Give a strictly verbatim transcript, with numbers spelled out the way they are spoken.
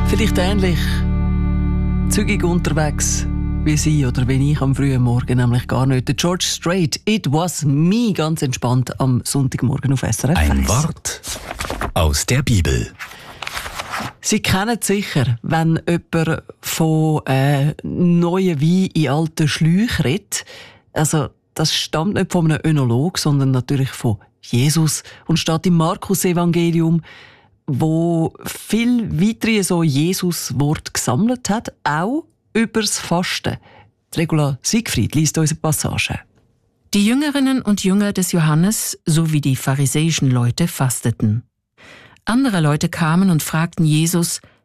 Vielleicht ähnlich zügig unterwegs wie Sie oder wie ich am frühen Morgen, nämlich gar nicht. Der George Strait, It Was Me, ganz entspannt am Sonntagmorgen auf S R F eins. Ein Wort aus der Bibel. Sie kennen es sicher, wenn jemand von äh, neuen Wein in alten Schläuchen redet. Also, das stammt nicht von einem Önolog, sondern natürlich von Jesus und steht im Markus-Evangelium, wo viel weitere so Jesus-Wort gesammelt hat, auch übers Fasten. Die Regula Siegfried liest uns eine Passage. Die Jüngerinnen und Jünger des Johannes sowie die pharisäischen Leute fasteten. Andere Leute kamen und fragten Jesus,